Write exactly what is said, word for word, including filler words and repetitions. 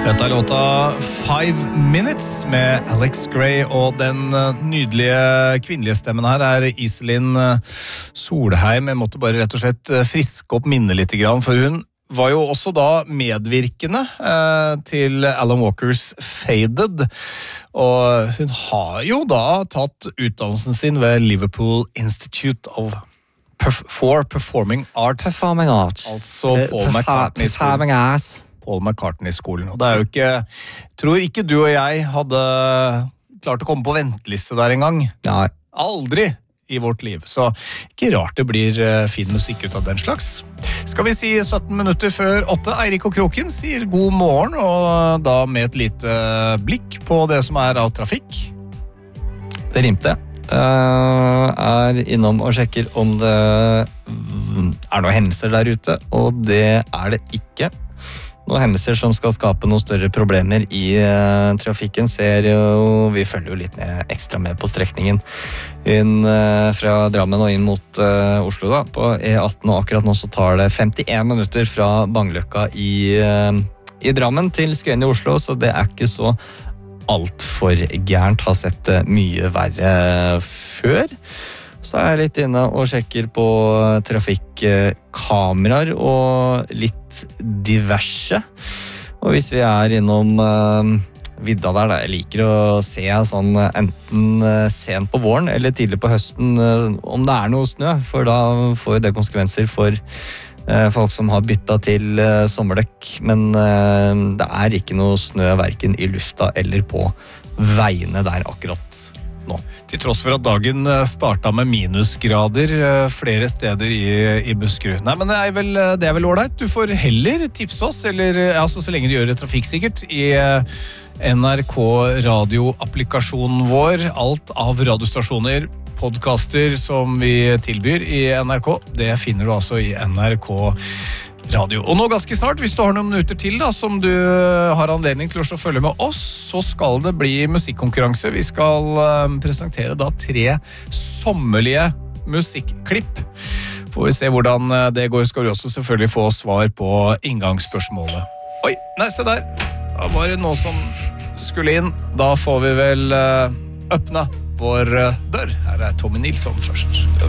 Dette er låta Five Minutes med Alex Gray, og den nydelige kvinnelige stemmen her er Iselin Solheim. Jeg måtte bare rett og slett friske opp minnet litt, for hun var jo også da medvirkende eh, til Alan Walkers Faded, og hun har jo da tatt utdannelsen sin ved Liverpool Institute of Perf- for Performing Arts. Performing Arts. Altså Paul McCartney. Performing Arts. Paul McCartney-skolen. Og det er jo ikke, tror ikke du og jeg hadde klart å komme på venteliste der en gang. Nei. Aldri i vårt liv. Så ikke rart det blir fin musikk ut av den slags. Skal vi si sytten minutter før åtte. Eirik og Kroken sier god morgen, og da med et lite blikk på det som er av trafikk. Det rimte. Uh, er innom og sjekker om det er noen hendelser der ute, og det er det ikke. Noen hendelser som skal skape noen større problemer i uh, trafikken ser jo, vi følger jo litt ned, ekstra med på strekningen inn uh, fra Drammen og inn mot uh, Oslo da, på E atten, og akkurat nå så tar det femtien minutter fra Bangløkka i, uh, i Drammen til Skøyen i Oslo, så det er ikke så alt for gærent, har sett uh, mye verre før. Så er jeg litt inne og sjekker på trafikkameraer og litt diverse. Og hvis vi er innom uh, vidda der, da, jeg liker å se sånn enten uh, sent på våren eller tidlig på høsten uh, om det er noe snø, for da får det konsekvenser for uh, folk som har byttet til uh, sommerdekk. Men uh, det er ikke noe snø hverken i lufta eller på veiene der akkurat nå. Til tross for at dagen startet med minusgrader flere steder i, i Buskerud. Nei, men det er vel, det er vel ordentlig. Du får heller tipse oss, eller altså, så lenge du gjør det trafikksikkert, i N R K radioapplikasjonen vår. Alt av radiostasjoner, podcaster som vi tilbyr i N R K, det finner du altså i N R K Radio. Og nå ganske snart, hvis du har noen minutter til da, som du har anledning til å følge med oss, så skal det bli musikkonkurranse. Vi skal uh, presentere da tre sommerlige musikklipp. Får vi se hvordan det går, skal vi også selvfølgelig få svar på inngangsspørsmålet. Oi, nei, se der. Da var det noe som skulle inn. Da får vi vel uh, åpne vår uh, dør. Her er Tommy Nilsson først.